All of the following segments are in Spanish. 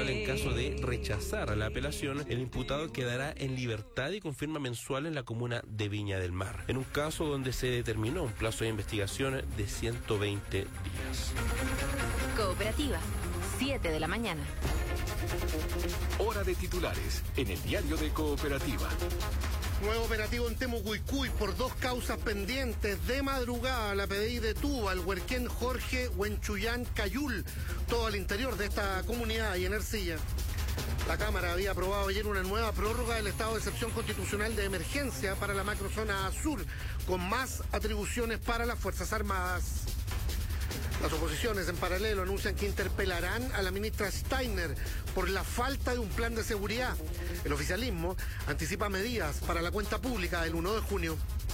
cual, en caso de rechazar la apelación, el imputado quedará en libertad y con firma mensual en la comuna de Viña del Mar, en un caso donde se determinó un plazo de investigación de 120 días. Cooperativa, 7 de la mañana. Hora de titulares en el diario de Cooperativa. Nuevo operativo en Temucuicui por 2 causas pendientes. De madrugada, la PDI detuvo al huerquén Jorge Huenchuyán Cayul, todo al interior de esta comunidad y en Ercilla. La Cámara había aprobado ayer una nueva prórroga del estado de excepción constitucional de emergencia para la macrozona sur, con más atribuciones para las Fuerzas Armadas. Las oposiciones en paralelo anuncian que interpelarán a la ministra Steiner por la falta de un plan de seguridad. El oficialismo anticipa medidas para la cuenta pública del 1 de junio.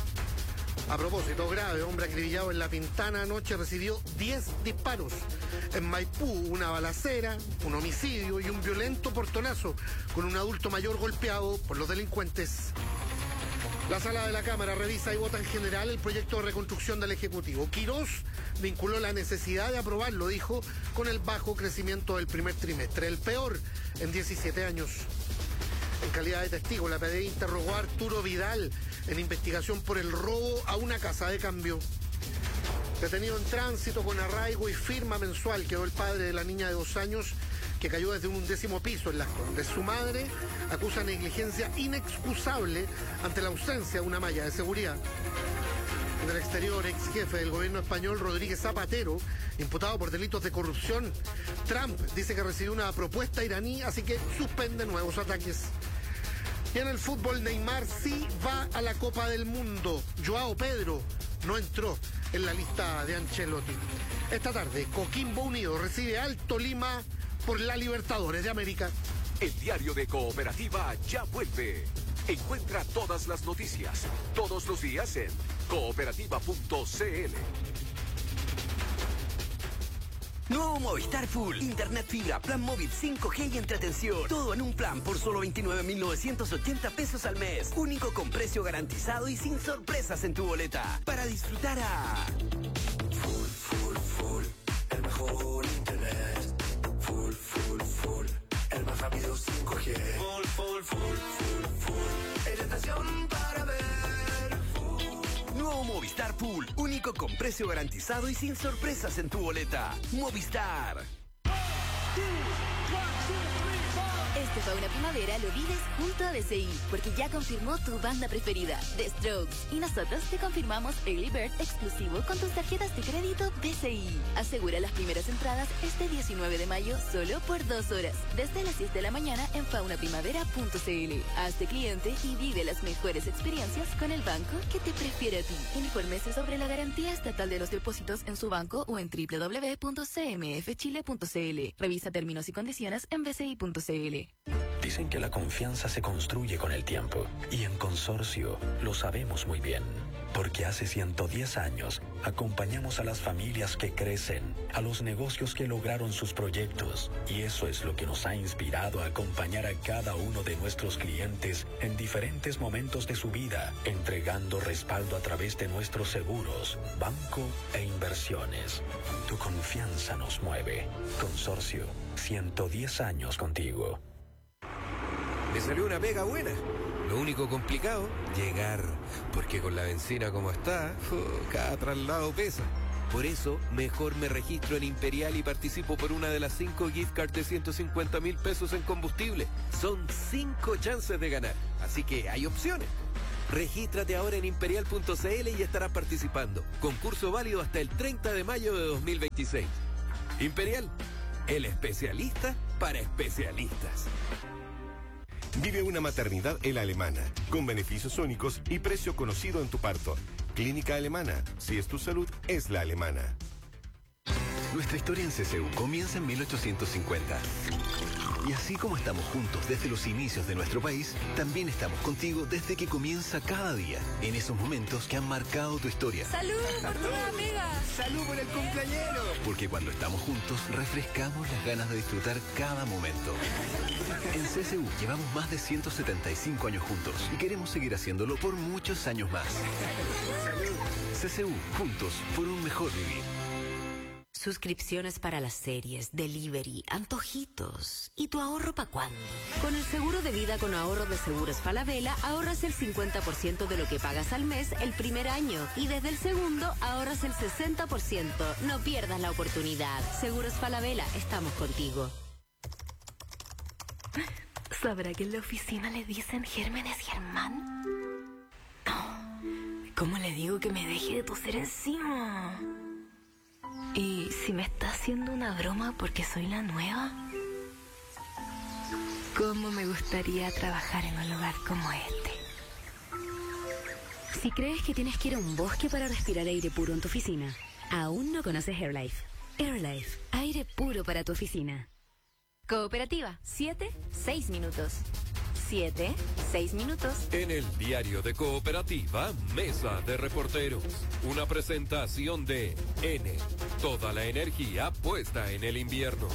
A propósito grave, hombre acribillado en La Pintana anoche recibió 10 disparos. En Maipú, una balacera, un homicidio y un violento portonazo con un adulto mayor golpeado por los delincuentes. La sala de la Cámara revisa y vota en general el proyecto de reconstrucción del Ejecutivo. Quirós vinculó la necesidad de aprobarlo, dijo, con el bajo crecimiento del primer trimestre, el peor en 17 años. En calidad de testigo, la PDI interrogó a Arturo Vidal en investigación por el robo a una casa de cambio. Detenido en tránsito con arraigo y firma mensual quedó el padre de la niña de 2 años que cayó desde un 10º piso en Las Condes. Su madre acusa negligencia inexcusable ante la ausencia de una malla de seguridad. En el exterior, ex jefe del gobierno español, Rodríguez Zapatero, imputado por delitos de corrupción. Trump dice que recibió una propuesta iraní, así que suspende nuevos ataques. Y en el fútbol, Neymar sí va a la Copa del Mundo. Joao Pedro no entró en la lista de Ancelotti. Esta tarde, Coquimbo Unido recibe al Tolima por la Libertadores de América. El diario de Cooperativa ya vuelve. Encuentra todas las noticias, todos los días en cooperativa.cl. Nuevo Movistar Full. Internet fibra, plan móvil 5G y entretención. Todo en un plan por solo 29.980 pesos al mes. Único con precio garantizado y sin sorpresas en tu boleta. Para disfrutar a... Full, full, full. El mejor internet. Full, full, full. El más rápido 5G. Full, full, full, full, full. Entretención para ver. Nuevo Movistar Full, único con precio garantizado y sin sorpresas en tu boleta. Movistar. Este Fauna Primavera lo vives junto a DCI, porque ya confirmó tu banda preferida, The Strokes. Y nosotros te confirmamos Early Bird exclusivo con tus tarjetas de crédito DCI. Asegura las primeras entradas este 19 de mayo solo por 2 horas, desde las 6 de la mañana en faunaprimavera.cl. Hazte cliente y vive las mejores experiencias con el banco que te prefiere a ti. Infórmese sobre la garantía estatal de los depósitos en su banco o en www.cmfchile.cl. Revisa términos y condiciones en bci.cl. Dicen que la confianza se construye con el tiempo, y en Consorcio lo sabemos muy bien, porque hace 110 años acompañamos a las familias que crecen, a los negocios que lograron sus proyectos, y eso es lo que nos ha inspirado a acompañar a cada uno de nuestros clientes en diferentes momentos de su vida, entregando respaldo a través de nuestros seguros, banco e inversiones. Tu confianza nos mueve. Consorcio, 110 años contigo. Me salió una pega buena. Lo único complicado, llegar. Porque con la benzina como está, cada traslado pesa. Por eso, mejor me registro en Imperial y participo por una de las 5 gift cards de 150.000 pesos en combustible. Son 5 chances de ganar. Así que hay opciones. Regístrate ahora en imperial.cl y estarás participando. Concurso válido hasta el 30 de mayo de 2026. Imperial, el especialista para especialistas. Vive una maternidad en la Alemana, con beneficios únicos y precio conocido en tu parto. Clínica Alemana, si es tu salud, es la alemana. Nuestra historia en CCU comienza en 1850. Y así como estamos juntos desde los inicios de nuestro país, también estamos contigo desde que comienza cada día, en esos momentos que han marcado tu historia. ¡Salud por tu amiga! ¡Salud por el cumpleañero! Porque cuando estamos juntos, refrescamos las ganas de disfrutar cada momento. En CCU llevamos más de 175 años juntos y queremos seguir haciéndolo por muchos años más. CCU, juntos por un mejor vivir. suscripciones para las series, delivery, antojitos. ¿Y tu ahorro para cuándo? Con el seguro de vida con ahorro de Seguros Falabella, ahorras el 50% de lo que pagas al mes el primer año. Y desde el segundo, ahorras el 60%. No pierdas la oportunidad. Seguros Falabella, estamos contigo. ¿Sabrá que en la oficina le dicen Gérmenes Germán? No. ¿Cómo le digo que me deje de toser encima? ¿Y si me está haciendo una broma porque soy la nueva? ¿Cómo me gustaría trabajar en un lugar como este? Si crees que tienes que ir a un bosque para respirar aire puro en tu oficina, aún no conoces AirLife. AirLife, aire puro para tu oficina. Cooperativa, 7-6 minutos. 7-6 minutos. En el diario de Cooperativa, Mesa de Reporteros. Una presentación de N. Toda la energía puesta en el invierno.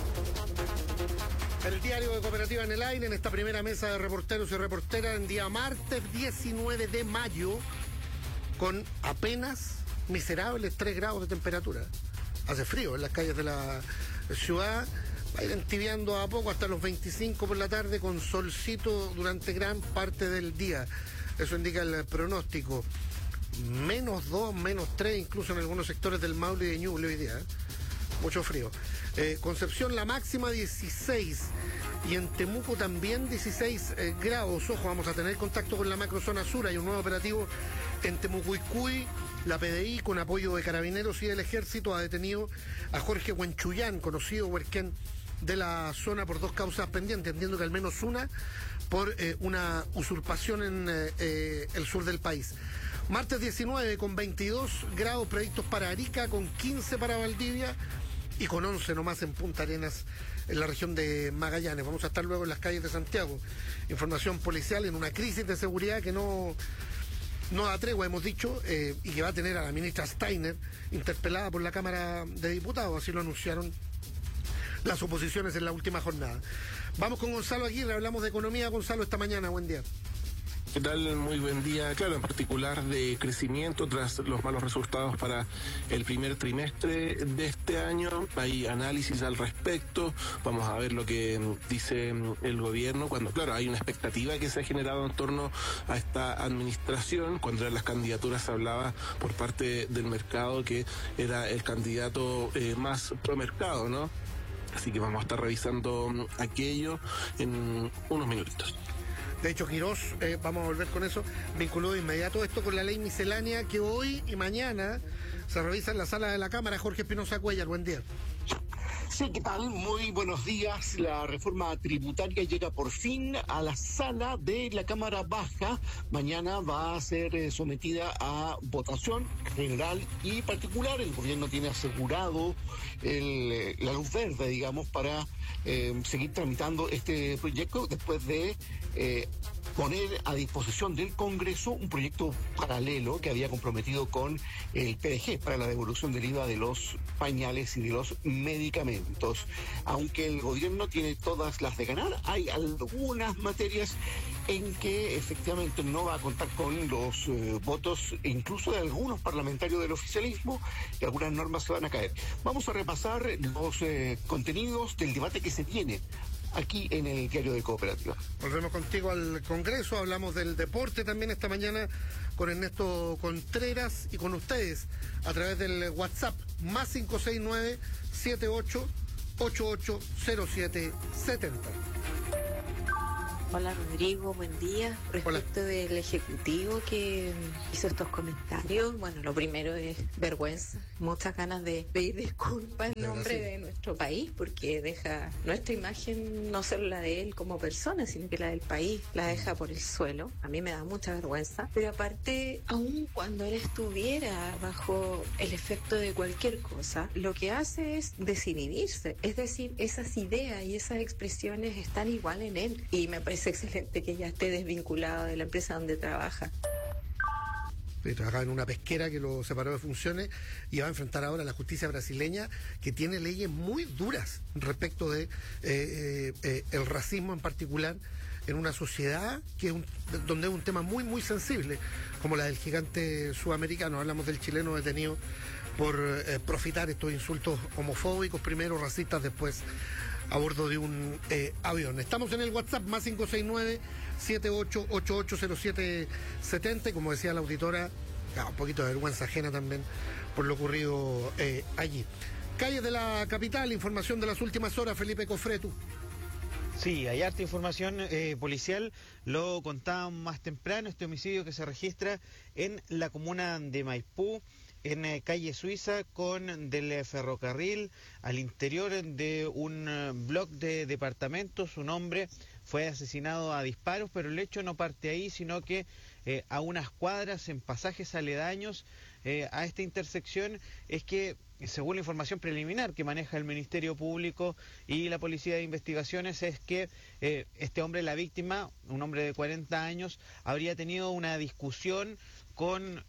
El diario de Cooperativa en el aire, en esta primera mesa de reporteros y reporteras, en día martes 19 de mayo, con apenas miserables 3 grados de temperatura. Hace frío en las calles de la ciudad. Va a ir entibiando a poco hasta los 25 por la tarde, con solcito durante gran parte del día. Eso indica el pronóstico. -2, -3, incluso en algunos sectores del Maule y de Ñuble hoy día. Mucho frío. Concepción, la máxima 16. Y en Temuco también 16 grados. Ojo, vamos a tener contacto con la macrozona sur. Hay un nuevo operativo en Temucuicui. La PDI, con apoyo de Carabineros y del Ejército, ha detenido a Jorge Huenchuyán, conocido huerquén de la zona, por 2 causas pendientes. Entiendo que al menos una por una usurpación en el sur del país. Martes 19 con 22 grados previstos para Arica, con 15 para Valdivia y con 11 nomás en Punta Arenas, en la región de Magallanes. Vamos a estar luego en las calles de Santiago. Información policial en una crisis de seguridad que no da tregua, hemos dicho, y que va a tener a la ministra Steiner interpelada por la Cámara de Diputados. Así lo anunciaron las oposiciones en la última jornada. Vamos con Gonzalo Aguirre, hablamos de economía. Gonzalo, esta mañana, buen día. ¿Qué tal? Muy buen día. Claro, en particular de crecimiento tras los malos resultados para el primer trimestre de este año. Hay análisis al respecto. Vamos a ver lo que dice el gobierno cuando, claro, hay una expectativa que se ha generado en torno a esta administración. Cuando eran las candidaturas se hablaba por parte del mercado que era el candidato más promercado, ¿no? Así que vamos a estar revisando aquello en unos minutitos. De hecho, Quirós, vamos a volver con eso, vinculó de inmediato esto con la ley miscelánea que hoy y mañana se revisa en la sala de la Cámara. Jorge Espinosa Cuellar, buen día. Sí, ¿qué tal? Muy buenos días. La reforma tributaria llega por fin a la sala de la Cámara Baja. Mañana va a ser sometida a votación general y particular. El gobierno tiene asegurado la luz verde, digamos, para seguir tramitando este proyecto después de poner a disposición del Congreso un proyecto paralelo que había comprometido con el PDG para la devolución del IVA de los pañales y de los medicamentos. Aunque el gobierno tiene todas las de ganar, hay algunas materias en que efectivamente no va a contar con los votos incluso de algunos parlamentarios del oficialismo, y algunas normas se van a caer. Vamos a repasar los contenidos del debate que se tiene aquí en el diario de Cooperativa. Volvemos contigo al Congreso, hablamos del deporte también esta mañana con Ernesto Contreras y con ustedes a través del WhatsApp más 569-7888-0770. Hola Rodrigo, buen día. Respecto del Ejecutivo que hizo estos comentarios, bueno, lo primero es vergüenza, muchas ganas de pedir disculpas en nombre de nuestro país, porque deja nuestra imagen, no solo la de él como persona, sino que la del país, la deja por el suelo. A mí me da mucha vergüenza, pero aparte, aun cuando él estuviera bajo el efecto de cualquier cosa, lo que hace es desinhibirse, es decir, esas ideas y esas expresiones están igual en él, y me parece excelente que ya esté desvinculado de la empresa donde trabaja. Trabajaba en una pesquera que lo separó de funciones y va a enfrentar ahora a la justicia brasileña, que tiene leyes muy duras respecto de el racismo en particular en una sociedad que donde es un tema muy muy sensible, como la del gigante sudamericano. Hablamos del chileno detenido por profitar estos insultos homofóbicos, primero racistas, después a bordo de un avión. Estamos en el WhatsApp más 569-78880770, como decía la auditora, un poquito de vergüenza ajena también por lo ocurrido allí. Calles de la capital, información de las últimas horas, Felipe Cofretu. Sí, hay harta información policial, lo contábamos más temprano, este homicidio que se registra en la comuna de Maipú, en calle Suiza con del ferrocarril, al interior de un bloque de departamentos. Un hombre fue asesinado a disparos, pero el hecho no parte ahí, sino que a unas cuadras, en pasajes aledaños a esta intersección, es que, según la información preliminar que maneja el Ministerio Público y la Policía de Investigaciones, es que este hombre, la víctima, un hombre de 40 años, habría tenido una discusión con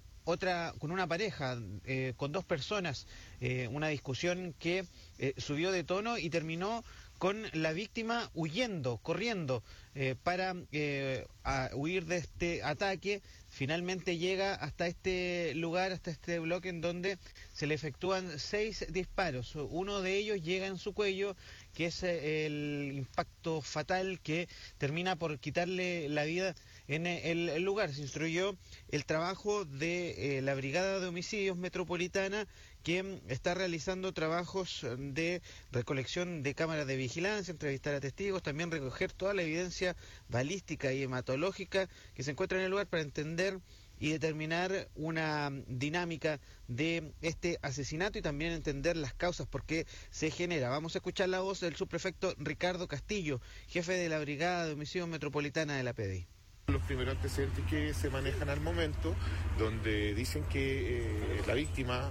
una pareja, con dos personas, una discusión que subió de tono y terminó con la víctima huyendo, corriendo, para huir de este ataque. Finalmente llega hasta este lugar, hasta este bloque, en donde se le efectúan 6 disparos. Uno de ellos llega en su cuello, que es el impacto fatal que termina por quitarle la vida en el lugar. Se instruyó el trabajo de la Brigada de Homicidios Metropolitana, que está realizando trabajos de recolección de cámaras de vigilancia, entrevistar a testigos, también recoger toda la evidencia balística y hematológica que se encuentra en el lugar para entender y determinar una dinámica de este asesinato y también entender las causas por qué se genera. Vamos a escuchar la voz del subprefecto Ricardo Castillo, jefe de la Brigada de Homicidios Metropolitana de la PDI. Los primeros antecedentes que se manejan al momento, donde dicen que la víctima,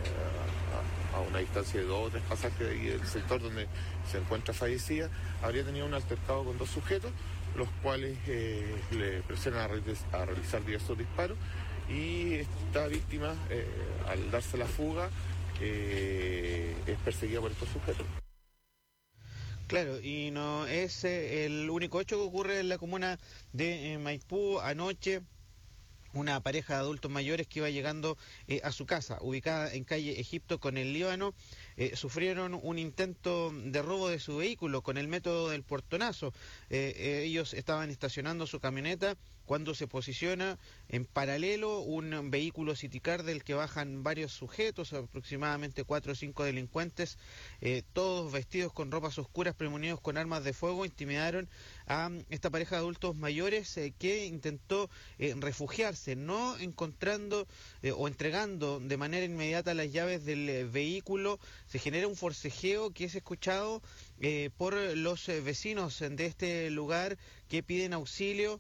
a una distancia de 2 o 3 pasajes del sector donde se encuentra fallecida, habría tenido un altercado con 2 sujetos, los cuales le presionan a realizar diversos disparos, y esta víctima, al darse la fuga, es perseguida por estos sujetos. Claro, y no es el único hecho que ocurre en la comuna de Maipú. Anoche, una pareja de adultos mayores que iba llegando a su casa, ubicada en calle Egipto con el Líbano, sufrieron un intento de robo de su vehículo con el método del portonazo. Ellos estaban estacionando su camioneta cuando se posiciona en paralelo un vehículo Citicar del que bajan varios sujetos, aproximadamente 4 o 5 delincuentes, todos vestidos con ropas oscuras, premunidos con armas de fuego. Intimidaron a esta pareja de adultos mayores que intentó refugiarse, no encontrando o entregando de manera inmediata las llaves del vehículo. Se genera un forcejeo que es escuchado por los vecinos de este lugar, que piden auxilio.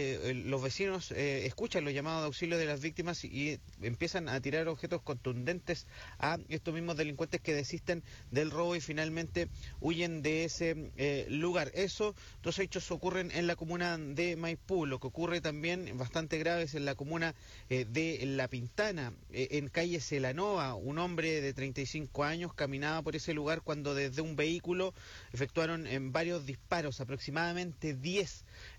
Los vecinos escuchan los llamados de auxilio de las víctimas y empiezan a tirar objetos contundentes a estos mismos delincuentes, que desisten del robo y finalmente huyen de ese lugar. Dos hechos ocurren en la comuna de Maipú. Lo que ocurre también bastante grave es en la comuna de La Pintana, en calle Celanova. Un hombre de 35 años caminaba por ese lugar cuando desde un vehículo efectuaron varios disparos, aproximadamente 10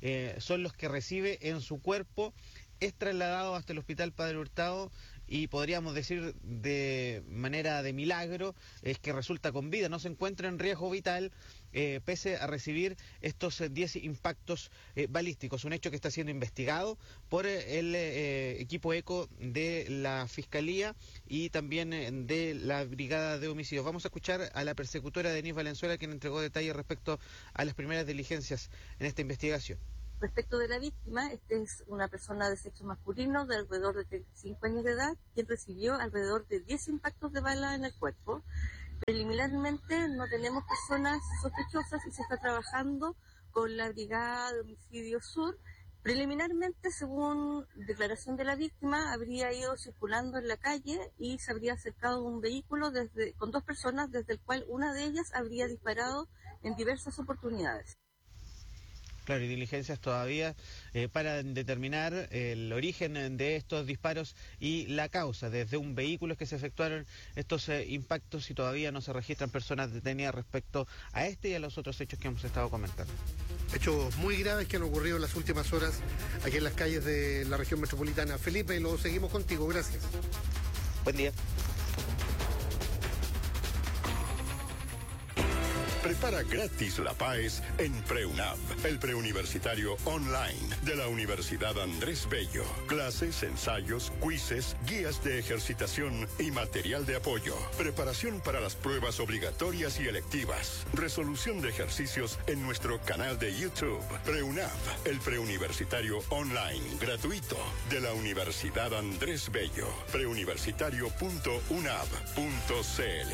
son los que recibe en su cuerpo. Es trasladado hasta el Hospital Padre Hurtado y podríamos decir de manera de milagro es que resulta con vida, no se encuentra en riesgo vital, pese a recibir estos 10 impactos balísticos. Un hecho que está siendo investigado por el equipo ECO de la Fiscalía y también de la Brigada de Homicidios. Vamos a escuchar a la persecutora Denise Valenzuela, quien entregó detalles respecto a las primeras diligencias en esta investigación. Respecto de la víctima, es una persona de sexo masculino de alrededor de 35 años de edad, quien recibió alrededor de 10 impactos de bala en el cuerpo. Preliminarmente no tenemos personas sospechosas y se está trabajando con la Brigada de Homicidio Sur. Preliminarmente, según declaración de la víctima, habría ido circulando en la calle y se habría acercado a un vehículo con 2 personas, desde el cual una de ellas habría disparado en diversas oportunidades. Claro, y diligencias todavía para determinar el origen de estos disparos y la causa. Desde un vehículo es que se efectuaron estos impactos y todavía no se registran personas detenidas respecto a este y a los otros hechos que hemos estado comentando. Hechos muy graves que han ocurrido en las últimas horas aquí en las calles de la región metropolitana. Felipe, lo seguimos contigo. Gracias. Buen día. Prepara gratis la PAES en PreUNAV, el preuniversitario online de la Universidad Andrés Bello. Clases, ensayos, quizzes, guías de ejercitación y material de apoyo. Preparación para las pruebas obligatorias y electivas. Resolución de ejercicios en nuestro canal de YouTube. PreUNAV, el preuniversitario online gratuito de la Universidad Andrés Bello. preuniversitario.unav.cl.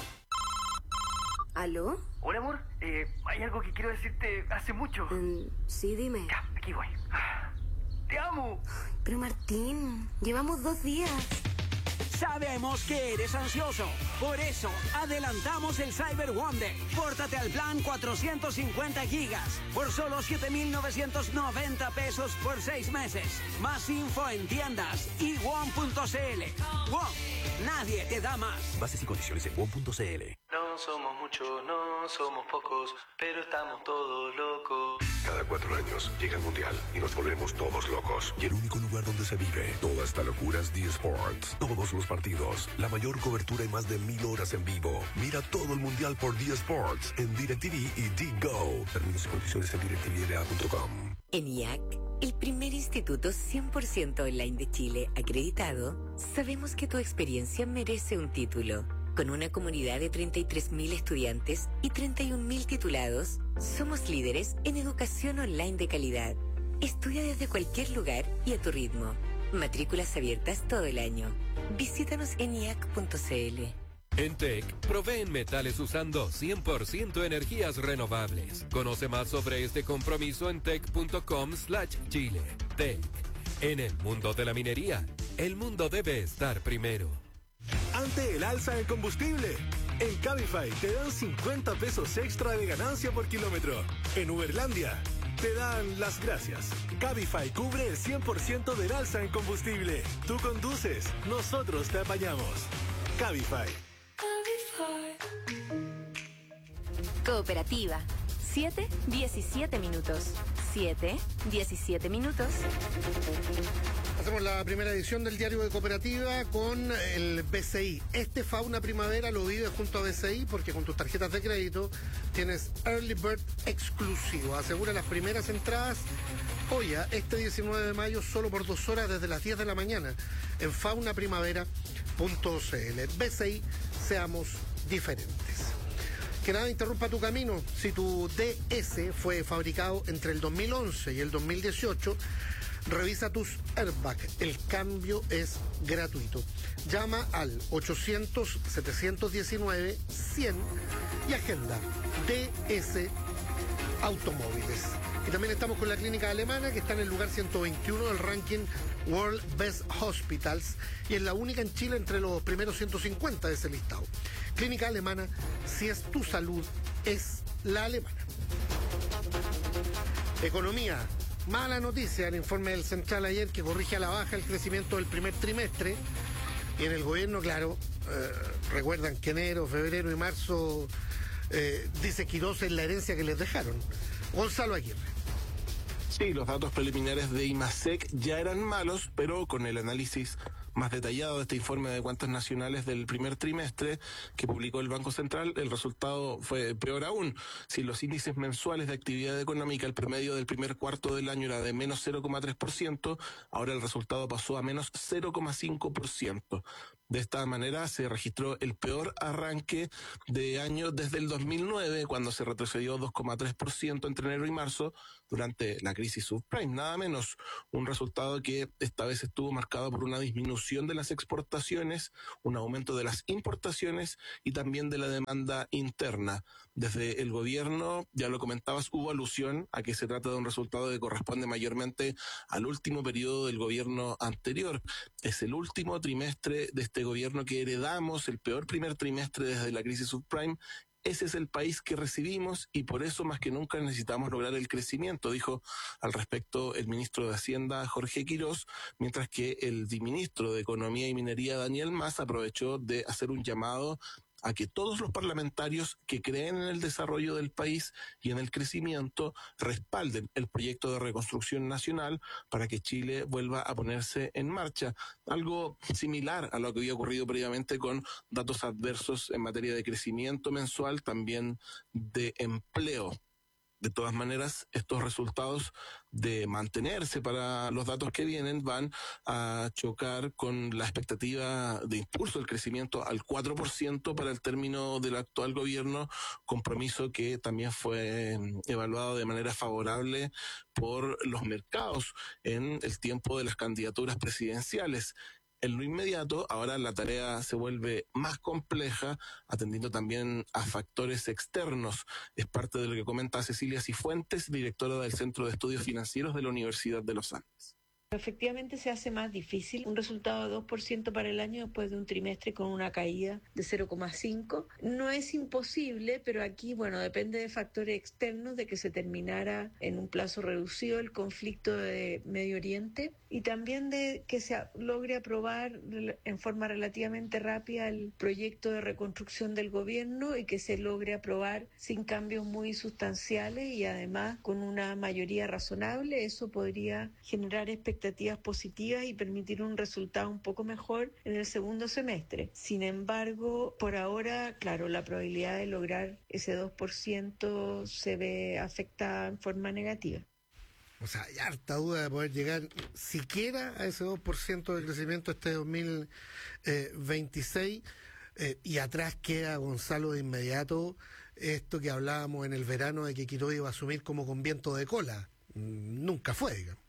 ¿Aló? Hola, amor. Hay algo que quiero decirte hace mucho. Sí, dime. Ya, aquí voy. ¡Te amo! Pero Martín, llevamos 2 días. Sabemos que eres ansioso. Por eso, adelantamos el Cyber One Day. Pórtate al plan 450 gigas por solo 7,990 pesos por 6 meses. Más info en tiendas y WOM.cl. WOM, nadie te da más. Bases y condiciones en WOM.cl. No somos muchos, no somos pocos, pero estamos todos locos. Cada 4 años llega el Mundial y nos volvemos todos locos. Y el único lugar donde se vive toda esta locura es D-Sports. Todos los partidos, la mayor cobertura y más de 1,000 horas en vivo. Mira todo el Mundial por D-Sports en DirecTV y D-Go. Términos y condiciones en directvla.com. En IAC, el primer instituto 100% online de Chile acreditado, sabemos que tu experiencia merece un título. Con una comunidad de 33,000 estudiantes y 31,000 titulados, somos líderes en educación online de calidad. Estudia desde cualquier lugar y a tu ritmo. Matrículas abiertas todo el año. Visítanos en IAC.cl. En TEC, proveen metales usando 100% energías renovables. Conoce más sobre este compromiso en tec.com/Chile. TEC. En el mundo de la minería, el mundo debe estar primero. Ante el alza en combustible, en Cabify te dan 50 pesos extra de ganancia por kilómetro. En Uberlandia te dan las gracias. Cabify cubre el 100% del alza en combustible. Tú conduces, nosotros te apañamos. Cabify. Cooperativa. 7:17 minutos. 7:17 minutos. Hacemos la primera edición del diario de Cooperativa con el BCI. Este Fauna Primavera lo vive junto a BCI porque con tus tarjetas de crédito tienes Early Bird exclusivo. Asegura las primeras entradas hoy, este 19 de mayo, solo por 2 horas desde las 10 de la mañana en faunaprimavera.cl. BCI, seamos diferentes. Que nada interrumpa tu camino. Si tu DS fue fabricado entre el 2011 y el 2018, revisa tus airbags. El cambio es gratuito. Llama al 800-719-100 y agenda DS Automóviles. Y también estamos con la clínica alemana, que está en el lugar 121 del ranking World Best Hospitals y es la única en Chile entre los primeros 150 de ese listado. Clínica alemana, si es tu salud, es la alemana. Economía. Mala noticia, el informe del Central ayer que corrige a la baja el crecimiento del primer trimestre. Y en el gobierno, claro, recuerdan que enero, febrero y marzo, dice Quirós, es la herencia que les dejaron. Gonzalo Aguirre. Sí, los datos preliminares de IMASEC ya eran malos, pero con el análisis más detallado de este informe de cuentas nacionales del primer trimestre que publicó el Banco Central, el resultado fue peor aún. Si los índices mensuales de actividad económica, el promedio del primer cuarto del año era de menos 0,3%, ahora el resultado pasó a menos 0,5%. De esta manera se registró el peor arranque de año desde el 2009, cuando se retrocedió 2,3% entre enero y marzo durante la crisis subprime. Nada menos, un resultado que esta vez estuvo marcado por una disminución de las exportaciones, un aumento de las importaciones y también de la demanda interna. Desde el gobierno, ya lo comentabas, hubo alusión a que se trata de un resultado que corresponde mayormente al último periodo del gobierno anterior. Es el último trimestre de este gobierno que heredamos, el peor primer trimestre desde la crisis subprime. Ese es el país que recibimos y por eso más que nunca necesitamos lograr el crecimiento, dijo al respecto el ministro de Hacienda, Jorge Quirós, mientras que el ministro de Economía y Minería, Daniel Mas, aprovechó de hacer un llamado a que todos los parlamentarios que creen en el desarrollo del país y en el crecimiento respalden el proyecto de reconstrucción nacional para que Chile vuelva a ponerse en marcha. Algo similar a lo que había ocurrido previamente con datos adversos en materia de crecimiento mensual, también de empleo. De todas maneras, estos resultados de mantenerse para los datos que vienen van a chocar con la expectativa de impulso del crecimiento al 4% para el término del actual gobierno, compromiso que también fue evaluado de manera favorable por los mercados en el tiempo de las candidaturas presidenciales. En lo inmediato, ahora la tarea se vuelve más compleja, atendiendo también a factores externos. Es parte de lo que comenta Cecilia Cifuentes, directora del Centro de Estudios Financieros de la Universidad de los Andes. Efectivamente se hace más difícil un resultado de 2% para el año después de un trimestre con una caída de 0,5%. No es imposible, pero aquí, depende de factores externos, de que se terminara en un plazo reducido el conflicto de Medio Oriente y también de que se logre aprobar en forma relativamente rápida el proyecto de reconstrucción del gobierno y que se logre aprobar sin cambios muy sustanciales y además con una mayoría razonable. Eso podría generar expectativas positivas y permitir un resultado un poco mejor en el segundo semestre. Sin embargo, por ahora, claro, la probabilidad de lograr ese 2% se ve afectada en forma negativa. O sea, hay harta duda de poder llegar siquiera a ese 2% de crecimiento este 2026. Y atrás queda, Gonzalo, de inmediato esto que hablábamos en el verano de que Quirós iba a asumir como con viento de cola. Nunca fue, digamos.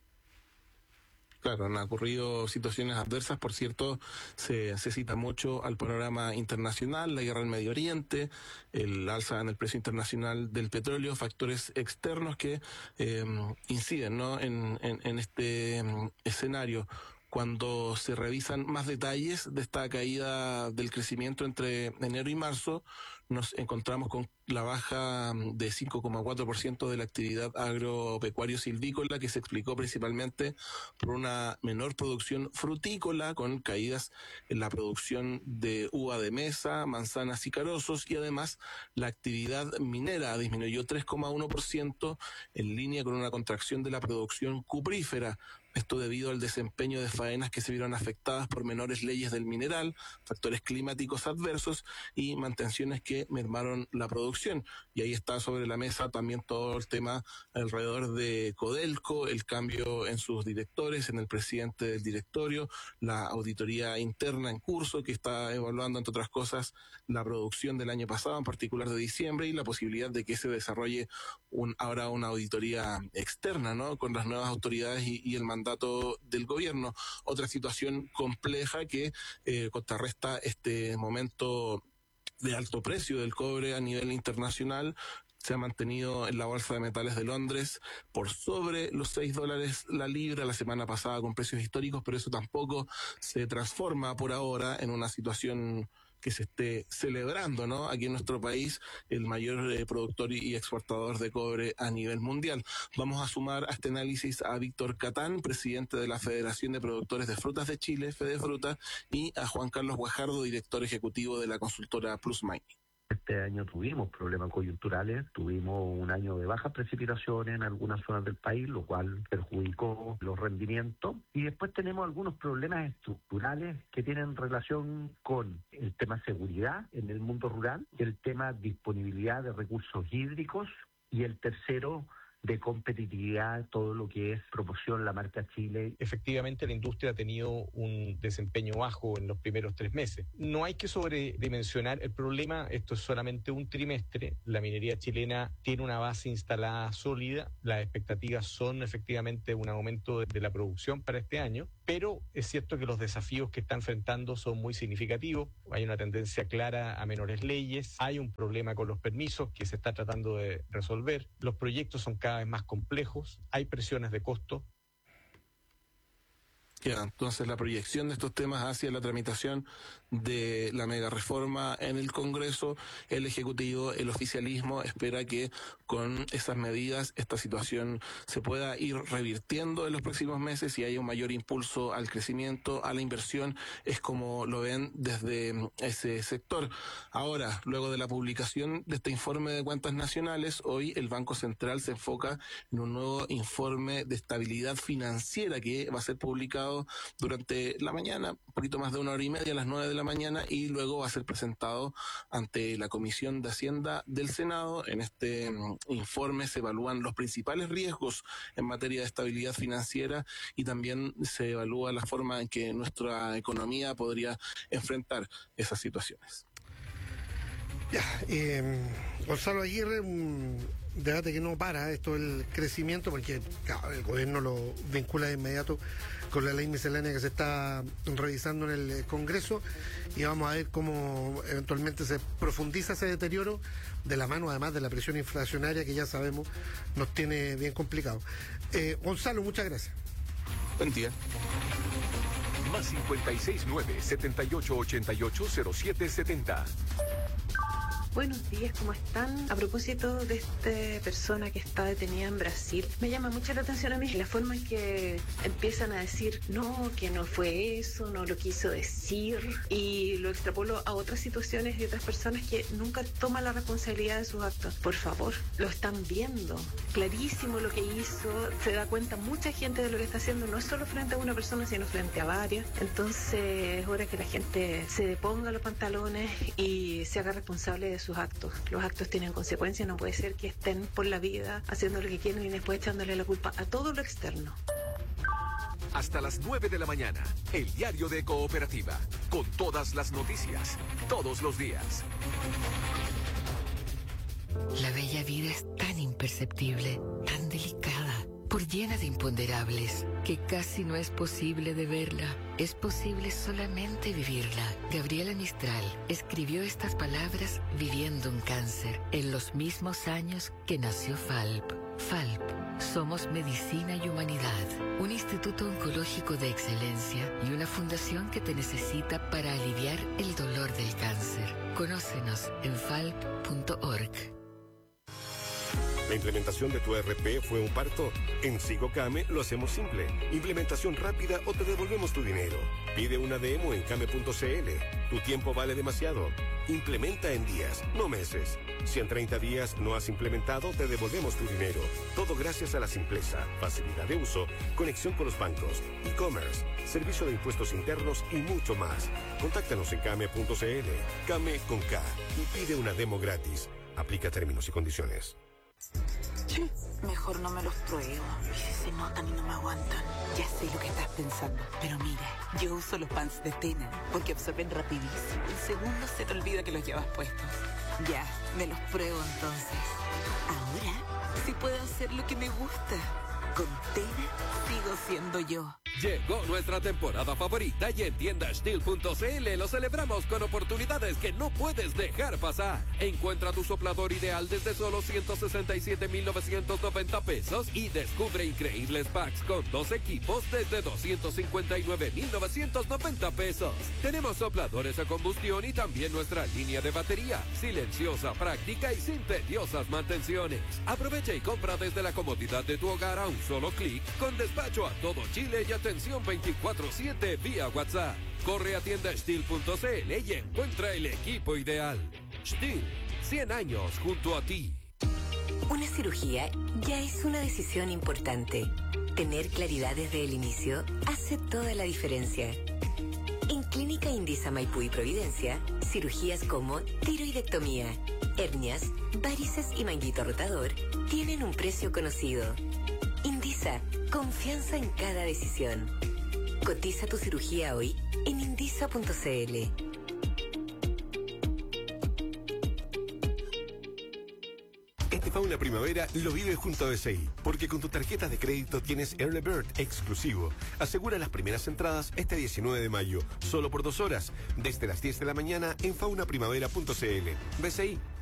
Claro, han ocurrido situaciones adversas, por cierto, se cita mucho al panorama internacional, la guerra en Medio Oriente, el alza en el precio internacional del petróleo, factores externos que inciden, ¿no?, en este escenario. Cuando se revisan más detalles de esta caída del crecimiento entre enero y marzo, nos encontramos con la baja de 5,4% de la actividad agropecuario silvícola, que se explicó principalmente por una menor producción frutícola, con caídas en la producción de uva de mesa, manzanas y carozos, y además la actividad minera disminuyó 3,1% en línea con una contracción de la producción cuprífera. Esto debido al desempeño de faenas que se vieron afectadas por menores leyes del mineral, factores climáticos adversos y mantenciones que mermaron la producción. Y ahí está sobre la mesa también todo el tema alrededor de Codelco, el cambio en sus directores, en el presidente del directorio, la auditoría interna en curso que está evaluando, entre otras cosas, la producción del año pasado, en particular de diciembre, y la posibilidad de que se desarrolle ahora una auditoría externa, ¿no?, con las nuevas autoridades y el mandato del gobierno. Otra situación compleja que contrarresta este momento de alto precio del cobre a nivel internacional. Se ha mantenido en la Bolsa de Metales de Londres por sobre los $6 la libra la semana pasada con precios históricos, pero eso tampoco se transforma por ahora en una situación que se esté celebrando, ¿no?, aquí en nuestro país, el mayor productor y exportador de cobre a nivel mundial. Vamos a sumar a este análisis a Víctor Catán, presidente de la Federación de Productores de Frutas de Chile, Fedefruta, y a Juan Carlos Guajardo, director ejecutivo de la consultora Plus Mining. Este año tuvimos problemas coyunturales, tuvimos un año de bajas precipitaciones en algunas zonas del país, lo cual perjudicó los rendimientos. Y después tenemos algunos problemas estructurales que tienen relación con el tema seguridad en el mundo rural, el tema disponibilidad de recursos hídricos y el tercero, de competitividad, todo lo que es promoción, la marca Chile. Efectivamente, la industria ha tenido un desempeño bajo en los primeros 3 meses. No hay que sobredimensionar el problema, esto es solamente un trimestre. La minería chilena tiene una base instalada sólida, las expectativas son efectivamente un aumento de la producción para este año, pero es cierto que los desafíos que está enfrentando son muy significativos. Hay una tendencia clara a menores leyes, hay un problema con los permisos que se está tratando de resolver, los proyectos son cada vez más complejos, hay presiones de costo. Ya, entonces la proyección de estos temas hacia la tramitación de la mega reforma en el Congreso, el Ejecutivo, el oficialismo espera que con esas medidas esta situación se pueda ir revirtiendo en los próximos meses y haya un mayor impulso al crecimiento, a la inversión, es como lo ven desde ese sector. Ahora, luego de la publicación de este informe de cuentas nacionales, hoy el Banco Central se enfoca en un nuevo informe de estabilidad financiera que va a ser publicado durante la mañana, un poquito más de 1 hora y media, a las 9 de la mañana, y luego va a ser presentado ante la Comisión de Hacienda del Senado. En este informe se evalúan los principales riesgos en materia de estabilidad financiera y también se evalúa la forma en que nuestra economía podría enfrentar esas situaciones. Ya, Gonzalo Aguirre, un debate que no para, esto del crecimiento, porque claro, el gobierno lo vincula de inmediato con la ley miscelánea que se está revisando en el Congreso, y vamos a ver cómo eventualmente se profundiza ese deterioro de la mano además de la presión inflacionaria que ya sabemos nos tiene bien complicado. Gonzalo, muchas gracias. Buen día. Más 569-7888-0770. Buenos días, ¿cómo están? A propósito de esta persona que está detenida en Brasil, me llama mucho la atención a mí la forma en que empiezan a decir no, que no fue eso, no lo quiso decir, y lo extrapolo a otras situaciones y otras personas que nunca toman la responsabilidad de sus actos. Por favor, lo están viendo, clarísimo lo que hizo, se da cuenta mucha gente de lo que está haciendo, no es solo frente a una persona, sino frente a varias. Entonces es hora que la gente se ponga los pantalones y se haga responsable de sus actos. Los actos tienen consecuencias, no puede ser que estén por la vida haciendo lo que quieren y después echándole la culpa a todo lo externo. Hasta las 9 de la mañana, el diario de Cooperativa, con todas las noticias, todos los días. La bella vida es tan imperceptible, tan delicada, por llena de imponderables, que casi no es posible de verla. Es posible solamente vivirla. Gabriela Mistral escribió estas palabras viviendo un cáncer en los mismos años que nació FALP. FALP, somos medicina y humanidad, un instituto oncológico de excelencia y una fundación que te necesita para aliviar el dolor del cáncer. Conócenos en falp.org. ¿La implementación de tu ERP fue un parto? En SigoCame lo hacemos simple. Implementación rápida o te devolvemos tu dinero. Pide una demo en came.cl. Tu tiempo vale demasiado. Implementa en días, no meses. Si en 30 días no has implementado, te devolvemos tu dinero. Todo gracias a la simpleza, facilidad de uso, conexión con los bancos, e-commerce, servicio de impuestos internos y mucho más. Contáctanos en came.cl. Came con K y pide una demo gratis. Aplica términos y condiciones. Mejor no me los pruebo. Y si se notan y no me aguantan. Ya sé lo que estás pensando, pero mira, yo uso los pants de Tena porque absorben rapidísimo. En segundos se te olvida que los llevas puestos. Ya, me los pruebo entonces. Ahora sí puedo hacer lo que me gusta. Con Tena sigo siendo yo. Llegó nuestra temporada favorita y en tiendastil.cl lo celebramos con oportunidades que no puedes dejar pasar. Encuentra tu soplador ideal desde solo 167,990 pesos y descubre increíbles packs con 2 equipos desde 259,990 pesos. Tenemos sopladores a combustión y también nuestra línea de batería, silenciosa, práctica y sin tediosas mantenciones. Aprovecha y compra desde la comodidad de tu hogar a un solo clic, con despacho a todo Chile y atención 24/7 vía WhatsApp. Corre a tiendastil.cl y encuentra el equipo ideal. Stihl, 100 años junto a ti. Una cirugía ya es una decisión importante. Tener claridad desde el inicio hace toda la diferencia. En Clínica Indisa Maipú y Providencia, cirugías como tiroidectomía, hernias, varices y manguito rotador tienen un precio conocido. Indisa, confianza en cada decisión. Cotiza tu cirugía hoy en indisa.cl. Este Fauna Primavera lo vive junto a BCI, porque con tu tarjeta de crédito tienes Early Bird exclusivo. Asegura las primeras entradas este 19 de mayo, solo por 2 horas, desde las 10 de la mañana en faunaprimavera.cl. BCI,